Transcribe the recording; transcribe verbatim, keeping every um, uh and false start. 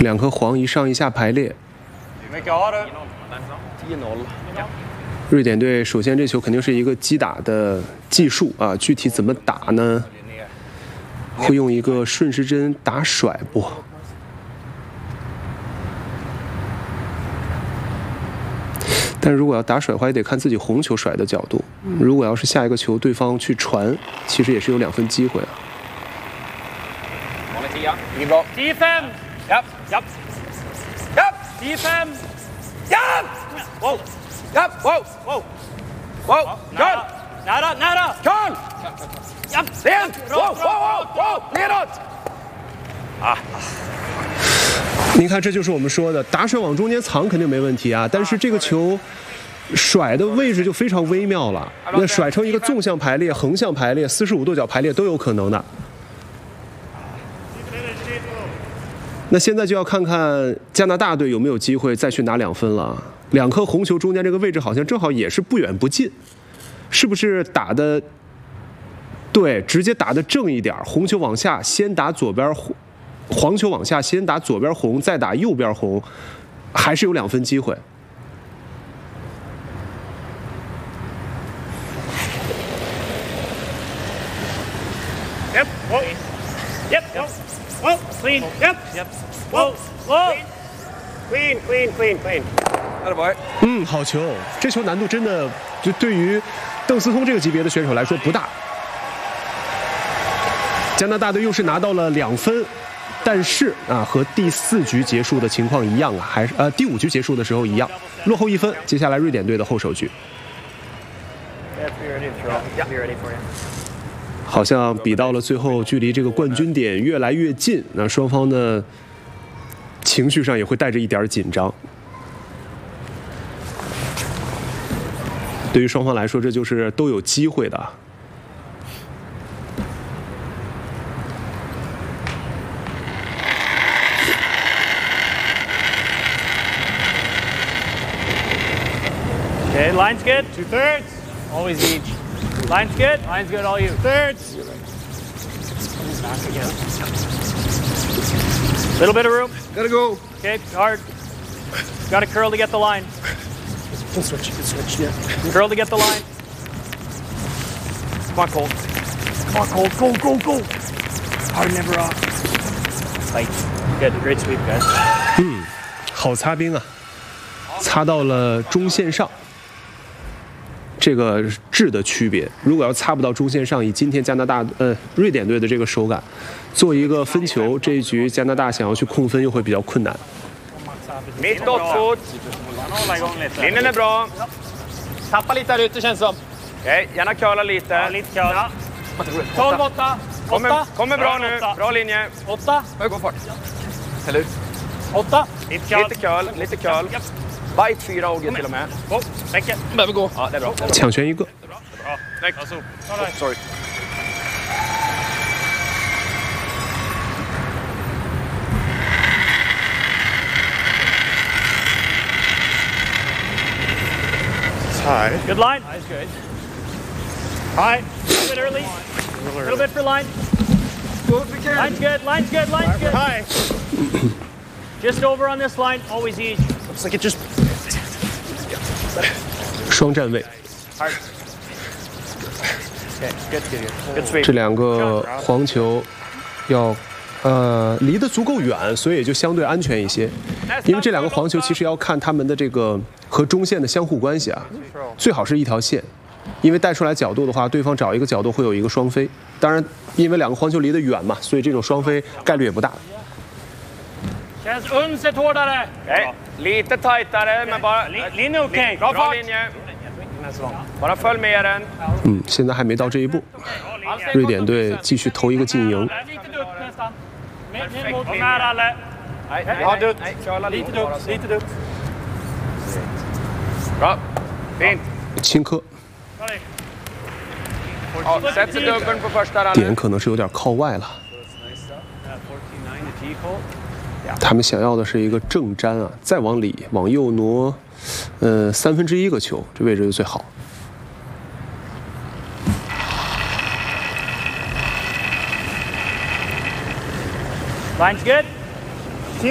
两颗黄一上一下排列。瑞典队首先这球肯定是一个击打的技术啊，具体怎么打呢？会用一个顺时针打甩不？但如果要打甩的话，也得看自己红球甩的角度。如果要是下一个球对方去传，其實也是有兩分機會啊。 Defense，入入入 ，Defense，入，哇，入，哇哇哇 ，Good，nära nära，Good，入，sten，哇哇哇哇 ，nedåt，啊。 您看，这就是我们说的打甩往中间藏肯定没问题啊，但是这个球甩的位置就非常微妙了。那甩成一个纵向排列、横向排列、四十五度角排列都有可能的。那现在就要看看加拿大队有没有机会再去拿两分了。两颗红球中间这个位置好像正好也是不远不近，是不是打的对？直接打的正一点，红球往下，先打左边红。黄球往下，先打左边红，再打右边红，还是有两分机会。 Yep, whoa, yep, whoa, whoa, clean, yep, yep, whoa, whoa, clean, clean, clean, clean. 嗯，好球，这球难度真的就对于邓思通这个级别的选手来说不大。加拿大队又是拿到了两分。但是啊，和第四局结束的情况一样啊，还是呃第五局结束的时候一样，落后一分。接下来瑞典队的后手局，好像比到了最后，距离这个冠军点越来越近。那双方呢，情绪上也会带着一点紧张。对于双方来说，这就是都有机会的。 Okay, line's good. Two thirds. Always each. Line's good. Line's good. All you. Thirds. Back again. Little bit of room. Gotta go. Okay, hard. Got to curl to get the line. Can switch. Can switch. Yeah. Curl to get the line. Come on, Cole. Come on, Cole. Go, go, go. Hard never off. Tight. Good. Great sweep, guys. 嗯，好擦边啊，擦到了中线上。这个质的区别，如果要擦不到中线上，以今天加拿大呃瑞典队的这个手感，做一个分球，这一局加拿大想要去控分又会比较困难。 Mittåt fot. Linjen är bra. Tappa lite där ute känns som. Okej, gärna curla lite. Ja, lite curl. tolv åtta. Kommer, kommer bra nu. Bra linje. åtta. Gå fart. Häll ut. åtta. Lite curl. Lite curl. Bite fyra O G till och med. Gå. Räcker. Behöver gå. Ja, det är bra. 抢旋一个。 Bra. Alltså. Sorry. High. Good line. High's good. High. A little bit early. A little bit for line. Go if we can. Line's good. Line's good. Line's good. High. Just over on this line. Always each. Looks like it just. 双站位。这两个黄球要呃离得足够远，所以也就相对安全一些。因为这两个黄球其实要看他们的这个和中线的相互关系啊，最好是一条线，因为带出来角度的话，对方找一个角度会有一个双飞。当然，因为两个黄球离得远嘛，所以这种双飞概率也不大。 Känns unset hårdare. Nej, lite tajtare, men bara... Linje okej. Bra fart. Bara följ med den. 嗯，现在还没到这一步。瑞典队继续投一个进营。 Och nära alla. Ja, dutt. Lite dutt, lite dutt. Bra. Fint. 轻颗。 Ja, sätt sig dubbeln på första rallen. 点可能是有点靠外了。他们想要的是一个正粘啊，再往里往右挪，呃，三分之一个球，这位置就最好。 Line's good.